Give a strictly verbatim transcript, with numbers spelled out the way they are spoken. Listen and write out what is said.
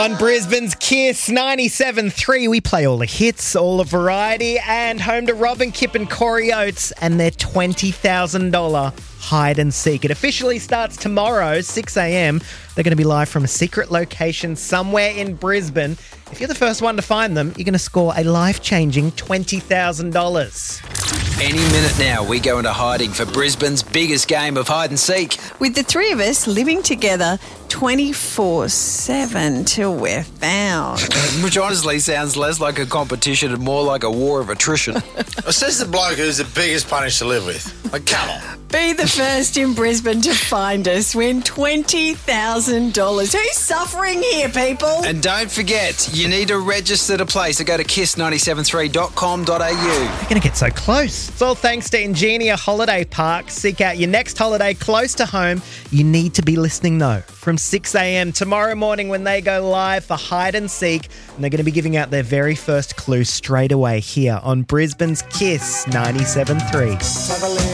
On Brisbane's Kiss ninety-seven point three, we play all the hits, all the variety, and home to Robin Kipp and Corey Oates and their twenty thousand dollars hide and seek. It officially starts tomorrow, six a.m. They're going to be live from a secret location somewhere in Brisbane. If you're the first one to find them, you're going to score a life-changing twenty thousand dollars. Any minute now, we go into hiding for Brisbane's biggest game of hide and seek. With the three of us living together twenty-four seven till we're found. Which honestly sounds less like a competition and more like a war of attrition. Well, says the bloke who's the biggest punish to live with. Like, come on. Be the first in Brisbane to find us. Win twenty thousand dollars. Who's suffering here, people? And don't forget, you need to register to play, so go to kiss nine seven three dot com dot a u. They're going to get so close. It's all thanks to Ingenia Holiday Park. Seek out your next holiday close to home. You need to be listening, though, from six a.m. tomorrow morning when they go live for Hide and Seek. And they're going to be giving out their very first clue straight away here on Brisbane's Kiss ninety-seven point three.